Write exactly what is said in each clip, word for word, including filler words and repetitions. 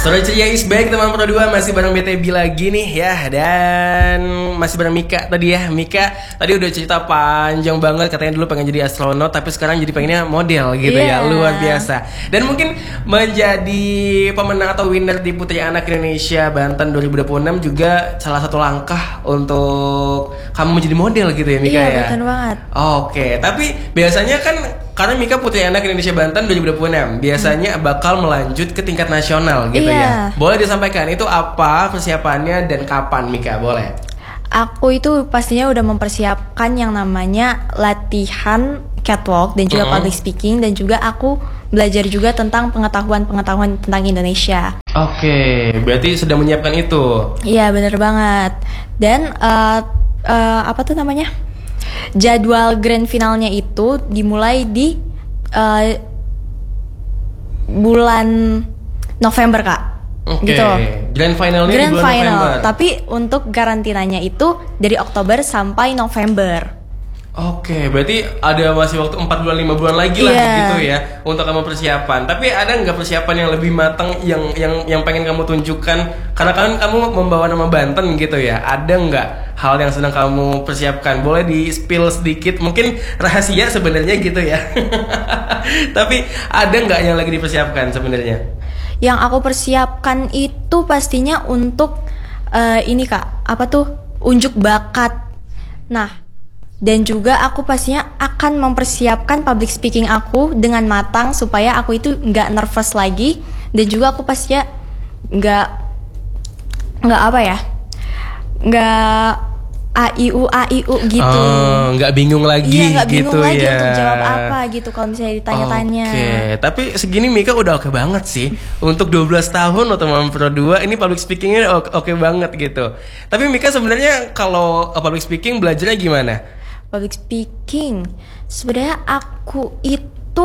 Story Ceria is back teman Pro dua, masih bareng B T B lagi nih ya. Dan masih bareng Mika tadi ya. Mika tadi udah cerita panjang banget, katanya dulu pengen jadi astronot tapi sekarang jadi pengennya model gitu yeah. ya. Luar biasa. Dan mungkin menjadi pemenang atau winner di Putri Anak Indonesia Banten dua ribu dua puluh enam juga salah satu langkah untuk kamu menjadi model gitu ya Mika. Iya, ya. betul banget. Oke, tapi biasanya kan karena Mika Putri Anak Indonesia Banten dua ribu dua puluh enam biasanya hmm. bakal melanjut ke tingkat nasional gitu iya. ya. Boleh disampaikan itu apa persiapannya dan kapan Mika, boleh? Aku itu pastinya udah mempersiapkan yang namanya latihan catwalk dan juga mm-hmm. public speaking, dan juga aku belajar juga tentang pengetahuan-pengetahuan tentang Indonesia. Oke, berarti sudah menyiapkan itu. Iya, bener banget. Dan uh, uh, apa tuh namanya? Jadwal grand finalnya itu dimulai di uh, bulan November, Kak. Oke. Gitu. Grand finalnya Grand di bulan final. November. Tapi untuk karantinanya itu dari Oktober sampai November. Oke, berarti ada masih waktu empat bulan lima bulan lagi lah yeah. gitu ya untuk kamu persiapan. Tapi ada nggak persiapan yang lebih matang yang yang yang pengen kamu tunjukkan? Karena kan kamu membawa nama Banten gitu ya. Ada nggak hal yang sedang kamu persiapkan? Boleh di spill sedikit, mungkin rahasia sebenarnya gitu ya. Tapi ada nggak yang lagi dipersiapkan sebenarnya? Yang aku persiapkan itu pastinya untuk uh, ini Kak, apa tuh? Unjuk bakat. Nah, dan juga aku pastinya akan mempersiapkan public speaking aku dengan matang supaya aku itu nggak nervous lagi, dan juga aku pastinya nggak nggak apa ya, nggak A I U A I U gitu. Oh, nggak bingung lagi iya, nggak bingung gitu lagi ya. untuk jawab apa gitu kalau misalnya ditanya-tanya. Oke, tapi segini Mika udah oke banget sih. Untuk dua belas tahun otomatis Pro dua ini public speakingnya oke, oke banget gitu. Tapi Mika sebenarnya kalau public speaking belajarnya gimana? Public speaking, sebenarnya aku itu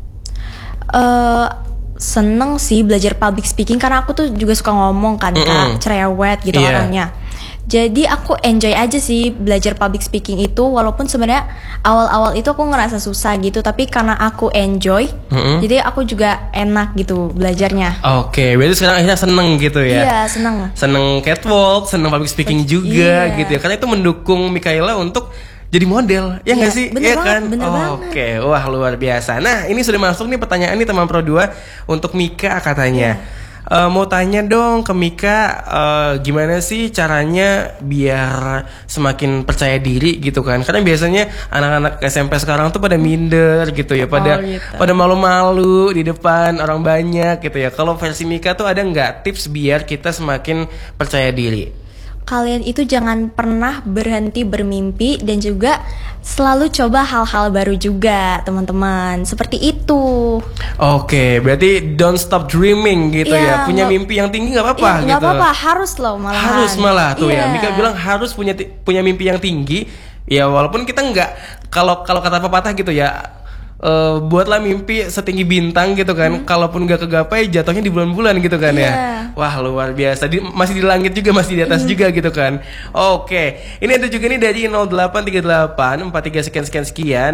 uh, seneng sih belajar public speaking karena aku tuh juga suka ngomong kan, Kak, cerewet gitu yeah. orangnya. Jadi aku enjoy aja sih belajar public speaking itu, walaupun sebenarnya awal-awal itu aku ngerasa susah gitu, tapi karena aku enjoy, mm-hmm. jadi aku juga enak gitu belajarnya. Oke, berarti sekarang akhirnya seneng gitu ya? Iya, seneng. Seneng catwalk, seneng public speaking juga yeah. gitu ya, karena itu mendukung Mikaela untuk jadi model, ya nggak yeah, sih? Bener ya banget, kan? bener oh, banget. Oke, wah luar biasa. Nah, ini sudah masuk nih pertanyaan nih teman Pro dua untuk Mika katanya. Yeah. Uh, mau tanya dong ke Mika, uh, gimana sih caranya biar semakin percaya diri gitu kan? Karena biasanya anak-anak S M P sekarang tuh pada minder gitu ya, pada oh, gitu. pada malu-malu di depan orang banyak gitu ya. Kalau versi Mika tuh ada nggak tips biar kita semakin percaya diri? Kalian itu jangan pernah berhenti bermimpi dan juga selalu coba hal-hal baru juga, teman-teman. Seperti itu. Oke, berarti don't stop dreaming gitu ya. ya. Punya gak, mimpi yang tinggi nggak apa-apa ya, gitu. Nggak apa-apa, harus loh malahan. Harus malah tuh ya. ya. Mika bilang harus punya punya mimpi yang tinggi. Ya walaupun kita nggak, kalau kalau kata pepatah gitu ya. Uh, buatlah mimpi setinggi bintang gitu kan. Hmm. Kalaupun gak kegapai jatuhnya di bulan-bulan gitu kan yeah. ya. Wah luar biasa. Di, masih di langit juga, masih di atas hmm. juga gitu kan. Oke, ini ada juga nih dari nol delapan tiga delapan empat tiga sekian sekian sekian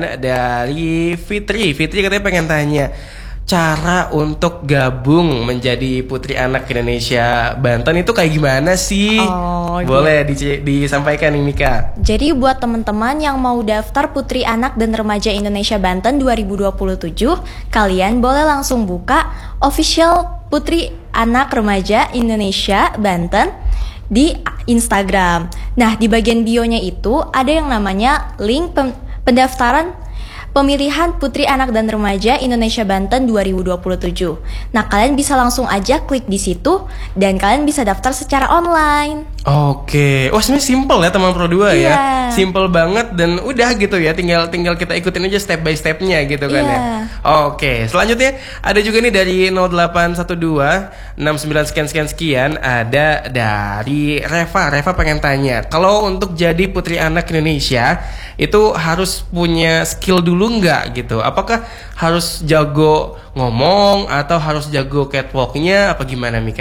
dari Fitri. Fitri katanya pengen tanya cara untuk gabung menjadi Putri Anak Indonesia Banten itu kayak gimana sih? Oh, boleh di- disampaikan nih Mika. Jadi buat teman-teman yang mau daftar Putri Anak dan Remaja Indonesia Banten dua ribu dua puluh tujuh, kalian boleh langsung buka official Putri Anak Remaja Indonesia Banten di Instagram. Nah, di bagian bio-nya itu ada yang namanya link pem- pendaftaran Pemilihan Putri Anak dan Remaja Indonesia Banten dua ribu dua puluh tujuh. Nah, kalian bisa langsung aja klik di situ dan kalian bisa daftar secara online. Oke, wah sebenarnya simple ya teman Pro dua yeah. ya, simple banget dan udah gitu ya, tinggal tinggal kita ikutin aja step by stepnya gitu kan yeah. ya. Oke, selanjutnya ada juga nih dari nol delapan satu dua enam sembilan sekian sekian sekian, ada dari Reva. Reva pengen tanya, kalau untuk jadi Putri Anak Indonesia itu harus punya skill dulu nggak gitu? Apakah harus jago ngomong atau harus jago catwalknya apa gimana Mika?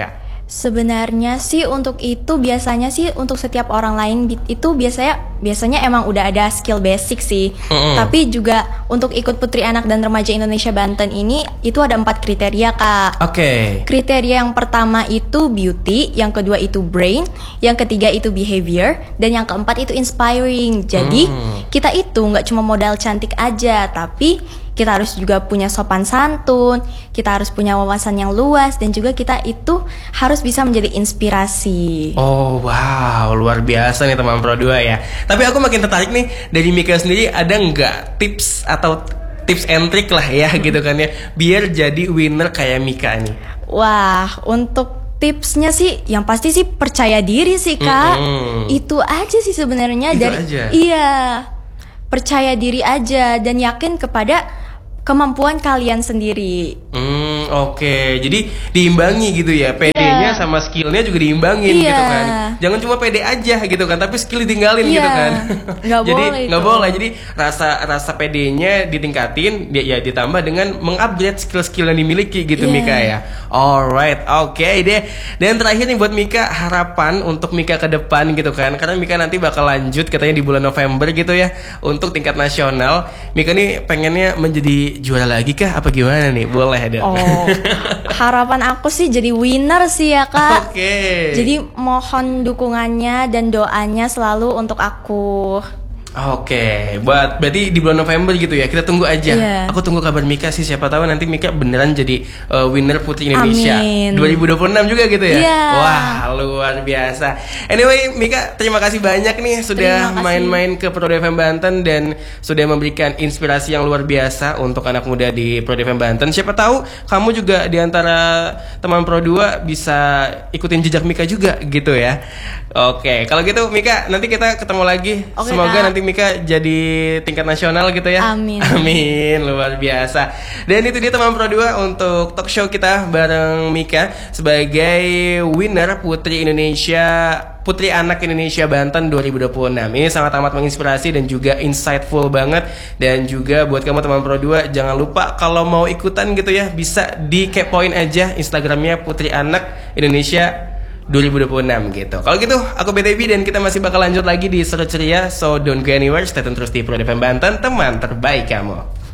Sebenarnya sih untuk itu biasanya sih untuk setiap orang lain bi- itu biasanya biasanya emang udah ada skill basic sih. Mm-mm. Tapi juga untuk ikut Putri Anak dan Remaja Indonesia Banten ini itu ada empat kriteria, Kak. Oke. Kriteria yang pertama itu beauty, yang kedua itu brain, yang ketiga itu behavior, dan yang keempat itu inspiring. Jadi Hmm. kita itu nggak cuma modal cantik aja, tapi kita harus juga punya sopan santun, kita harus punya wawasan yang luas, dan juga kita itu harus bisa menjadi inspirasi. Oh wow, luar biasa nih teman Pro dua ya. Tapi aku makin tertarik nih, dari Mika sendiri ada nggak tips atau tips and trick lah ya gitu kan ya, biar jadi winner kayak Mika nih? Wah, untuk tipsnya sih yang pasti sih percaya diri sih, Kak. Mm-mm. Itu aja sih sebenarnya. Itu dari aja? Iya. Percaya diri aja dan yakin kepada kemampuan kalian sendiri. Hmm, oke. Jadi diimbangi gitu ya, pedenya Iya. sama skillnya juga diimbangin Iya. gitu kan. Jangan cuma pede aja gitu kan, tapi skill ditinggalin Iya. gitu kan. Nggak Jadi boleh nggak itu. boleh. Jadi rasa rasa pedenya ditingkatin, dia ya ditambah dengan mengupgrade skill-skill yang dimiliki gitu Iya. Mika ya. Alright, oke deh. Dan terakhir nih buat Mika, harapan untuk Mika ke depan gitu kan. Karena Mika nanti bakal lanjut katanya di bulan November gitu ya untuk tingkat nasional. Mika nih pengennya menjadi juara lagi kah? Apa gimana nih? Boleh dong. Oh, harapan aku sih jadi winner sih ya, Kak. Oke. Jadi mohon dukungannya dan doanya selalu untuk aku. Oke, buat berarti di bulan November gitu ya. Kita tunggu aja. Iya. Aku tunggu kabar Mika sih, siapa tahu nanti Mika beneran jadi uh, winner Putri Indonesia Amin. dua ribu dua puluh enam juga gitu ya. Iya. Wah, luar biasa. Anyway, Mika terima kasih banyak nih sudah Terima kasih. main-main ke Pro F M Banten dan sudah memberikan inspirasi yang luar biasa untuk anak muda di Pro F M Banten. Siapa tahu kamu juga di antara teman Pro dua bisa ikutin jejak Mika juga gitu ya. Oke, kalau gitu Mika nanti kita ketemu lagi. Oke, Semoga Kak. nanti Mika jadi tingkat nasional gitu ya. Amin. Amin, luar biasa. Dan itu dia teman Pro dua untuk talk show kita bareng Mika sebagai winner Putri Indonesia Putri Anak Indonesia Banten dua ribu dua puluh enam. Ini sangat amat menginspirasi dan juga insightful banget. Dan juga buat kamu teman Pro dua, jangan lupa kalau mau ikutan gitu ya, bisa di kepoin aja Instagramnya Putri Anak Indonesia dua ribu dua puluh enam gitu. Kalau gitu aku B T B dan kita masih bakal lanjut lagi di Seru Ceria. So don't go anywhere, stay tune terus di Pro F M Banten, teman terbaik kamu.